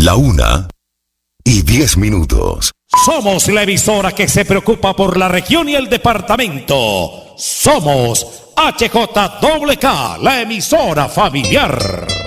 1:10. Somos la emisora que se preocupa por la región y el departamento. Somos HJWK, la emisora familiar.